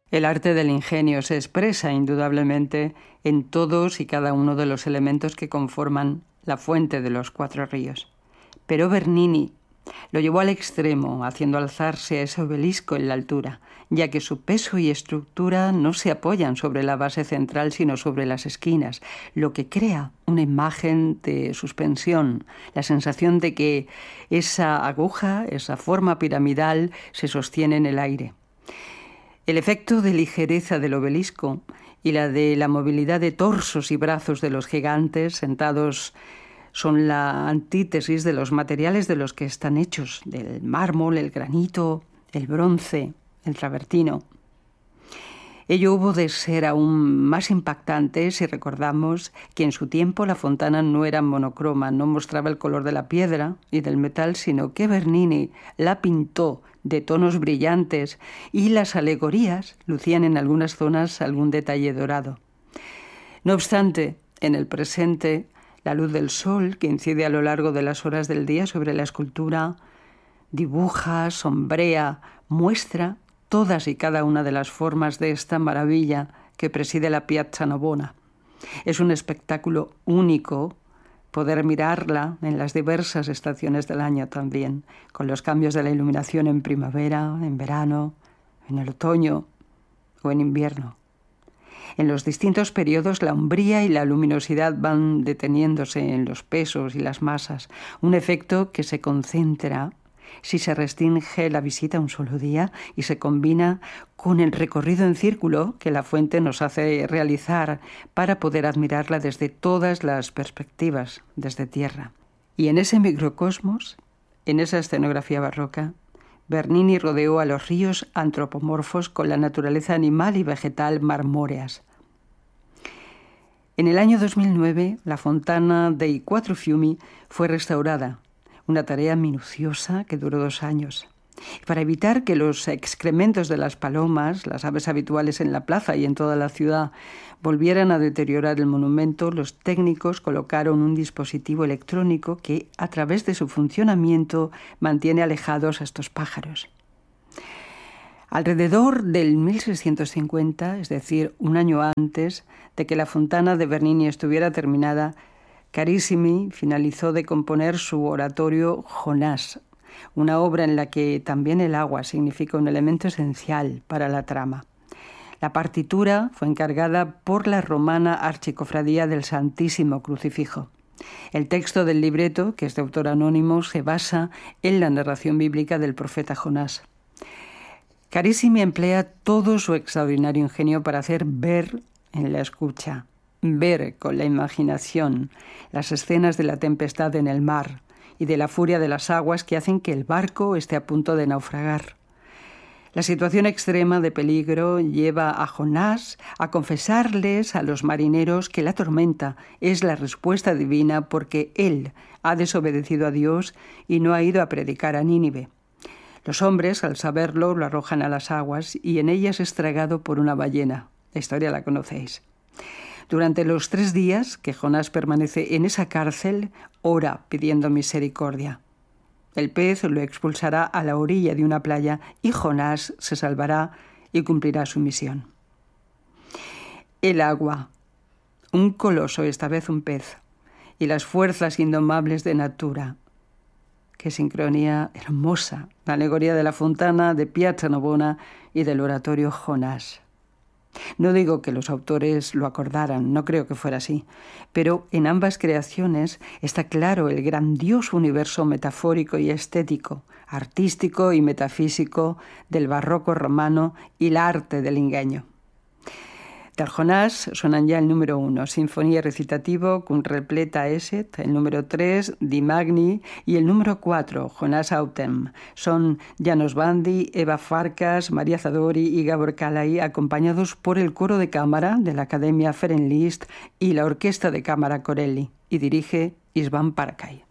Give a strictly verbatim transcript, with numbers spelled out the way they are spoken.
El arte del ingenio se expresa indudablemente en todos y cada uno de los elementos que conforman la fuente de los cuatro ríos. Pero Bernini lo llevó al extremo, haciendo alzarse a ese obelisco en la altura, ya que su peso y estructura no se apoyan sobre la base central, sino sobre las esquinas, lo que crea una imagen de suspensión, la sensación de que esa aguja, esa forma piramidal, se sostiene en el aire. El efecto de ligereza del obelisco y la de la movilidad de torsos y brazos de los gigantes sentados son la antítesis de los materiales de los que están hechos, del mármol, el granito, el bronce, el travertino. Ello hubo de ser aún más impactante si recordamos que en su tiempo la Fontana no era monocroma, no mostraba el color de la piedra y del metal, sino que Bernini la pintó de tonos brillantes y las alegorías lucían en algunas zonas algún detalle dorado. No obstante, en el presente, la luz del sol, que incide a lo largo de las horas del día sobre la escultura, dibuja, sombrea, muestra todas y cada una de las formas de esta maravilla que preside la Piazza Navona. Es un espectáculo único poder mirarla en las diversas estaciones del año también, con los cambios de la iluminación en primavera, en verano, en el otoño o en invierno. En los distintos periodos la umbría y la luminosidad van deteniéndose en los pesos y las masas, un efecto que se concentra si se restringe la visita a un solo día y se combina con el recorrido en círculo que la fuente nos hace realizar para poder admirarla desde todas las perspectivas, desde tierra. Y en ese microcosmos, en esa escenografía barroca, Bernini rodeó a los ríos antropomorfos con la naturaleza animal y vegetal marmóreas. En el año dos mil nueve, la Fontana dei Quattro Fiumi fue restaurada, una tarea minuciosa que duró dos años. Para evitar que los excrementos de las palomas, las aves habituales en la plaza y en toda la ciudad, volvieran a deteriorar el monumento, los técnicos colocaron un dispositivo electrónico que, a través de su funcionamiento, mantiene alejados a estos pájaros. Alrededor del mil seiscientos cincuenta, es decir, un año antes de que la Fontana de Bernini estuviera terminada, Carissimi finalizó de componer su oratorio Jonás, una obra en la que también el agua significa un elemento esencial para la trama. La partitura fue encargada por la romana Archicofradía del Santísimo Crucifijo. El texto del libreto, que es de autor anónimo, se basa en la narración bíblica del profeta Jonás. Carissimi emplea todo su extraordinario ingenio para hacer ver en la escucha, ver con la imaginación las escenas de la tempestad en el mar y de la furia de las aguas que hacen que el barco esté a punto de naufragar. La situación extrema de peligro lleva a Jonás a confesarles a los marineros que la tormenta es la respuesta divina porque él ha desobedecido a Dios y no ha ido a predicar a Nínive. Los hombres, al saberlo, lo arrojan a las aguas y en ellas es tragado por una ballena. La historia la conocéis. Durante los tres días que Jonás permanece en esa cárcel, ora pidiendo misericordia. El pez lo expulsará a la orilla de una playa y Jonás se salvará y cumplirá su misión. El agua, un coloso, esta vez un pez, y las fuerzas indomables de Natura. Qué sincronía hermosa, la alegoría de la Fontana, de Piazza Navona y del oratorio Jonás. No digo que los autores lo acordaran, no creo que fuera así, pero en ambas creaciones está claro el grandioso universo metafórico y estético, artístico y metafísico del barroco romano y la arte del engaño. Del Jonás suenan ya el número uno, Sinfonía recitativo con repleta esset, el número tres, Di Magni, y el número cuatro, Jonás Autem. Son Janos Bandi, Eva Farkas, María Zadori y Gabor Kálai, acompañados por el coro de cámara de la Academia Ferenc Liszt y la Orquesta de Cámara Corelli, y dirige István Parakai.